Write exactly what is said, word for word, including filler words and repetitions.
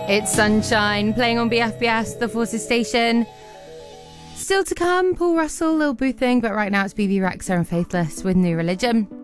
It's Sunshine playing on B F B S, the Forces Station. Still to come, Paul Russell, Lil Boo Thing, but right now it's B B Rexa and Faithless with New Religion.